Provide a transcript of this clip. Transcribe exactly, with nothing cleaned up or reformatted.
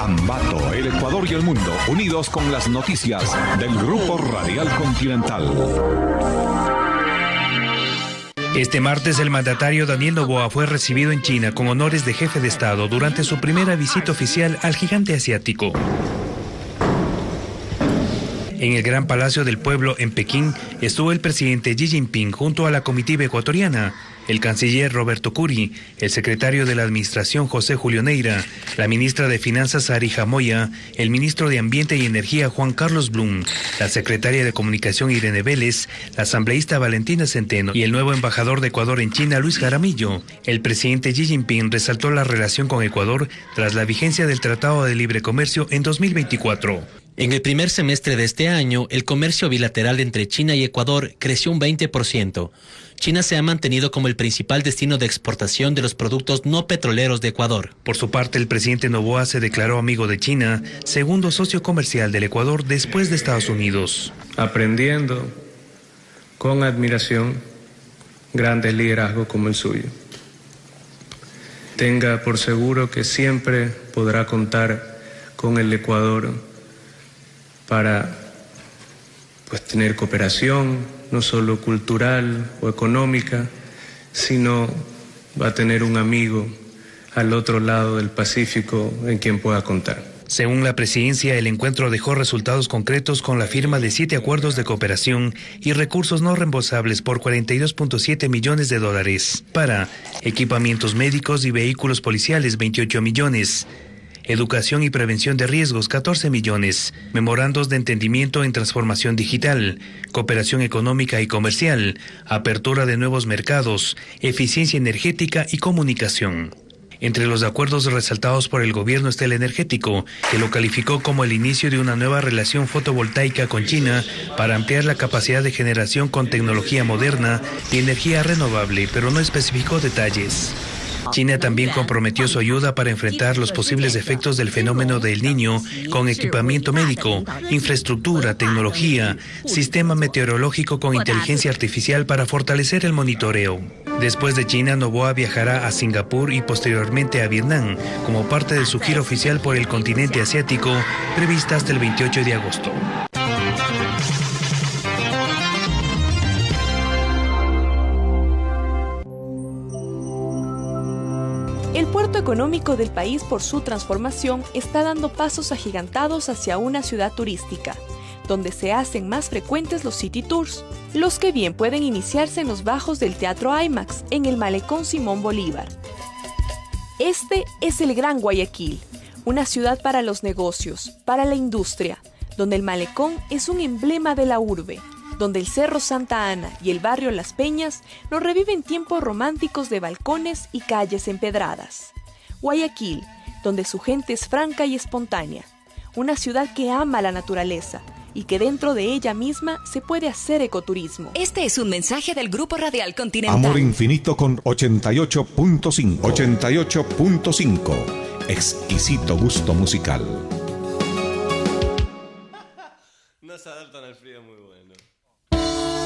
Ambato, el Ecuador y el mundo, unidos con las noticias del Grupo Radial Continental. Este martes el mandatario Daniel Noboa fue recibido en China con honores de jefe de Estado durante su primera visita oficial al gigante asiático. En el Gran Palacio del Pueblo en Pekín estuvo el presidente Xi Jinping junto a la comitiva ecuatoriana, el canciller Roberto Curi, el secretario de la Administración José Julio Neira, la ministra de Finanzas Arija Moya, el ministro de Ambiente y Energía Juan Carlos Blum, la secretaria de Comunicación Irene Vélez, la asambleísta Valentina Centeno y el nuevo embajador de Ecuador en China Luis Jaramillo. El presidente Xi Jinping resaltó la relación con Ecuador tras la vigencia del Tratado de Libre Comercio en dos mil veinticuatro. En el primer semestre de este año, el comercio bilateral entre China y Ecuador creció un veinte por ciento. China se ha mantenido como el principal destino de exportación de los productos no petroleros de Ecuador. Por su parte, el presidente Noboa se declaró amigo de China, segundo socio comercial del Ecuador después de Estados Unidos. Aprendiendo con admiración grandes liderazgos como el suyo. Tenga por seguro que siempre podrá contar con el Ecuador para pues, tener cooperación, no solo cultural o económica, sino va a tener un amigo al otro lado del Pacífico en quien pueda contar. Según la presidencia, el encuentro dejó resultados concretos con la firma de siete acuerdos de cooperación y recursos no reembolsables por cuarenta y dos punto siete millones de dólares. Para equipamientos médicos y vehículos policiales, veintiocho millones. Educación y prevención de riesgos, catorce millones. Memorandos de entendimiento en transformación digital, cooperación económica y comercial, apertura de nuevos mercados, eficiencia energética y comunicación. Entre los acuerdos resaltados por el gobierno está el energético, que lo calificó como el inicio de una nueva relación fotovoltaica con China para ampliar la capacidad de generación con tecnología moderna y energía renovable, pero no especificó detalles. China también comprometió su ayuda para enfrentar los posibles efectos del fenómeno del Niño con equipamiento médico, infraestructura, tecnología, sistema meteorológico con inteligencia artificial para fortalecer el monitoreo. Después de China, Noboa viajará a Singapur y posteriormente a Vietnam como parte de su gira oficial por el continente asiático prevista hasta el veintiocho de agosto. El puerto económico del país, por su transformación, está dando pasos agigantados hacia una ciudad turística, donde se hacen más frecuentes los city tours, los que bien pueden iniciarse en los bajos del Teatro IMAX, en el Malecón Simón Bolívar. Este es el Gran Guayaquil, una ciudad para los negocios, para la industria, donde el Malecón es un emblema de la urbe, donde el Cerro Santa Ana y el barrio Las Peñas nos reviven tiempos románticos de balcones y calles empedradas. Guayaquil, donde su gente es franca y espontánea, una ciudad que ama la naturaleza y que dentro de ella misma se puede hacer ecoturismo. Este es un mensaje del Grupo Radial Continental. Amor Infinito con ochenta y ocho punto cinco. ochenta y ocho punto cinco. Exquisito gusto musical.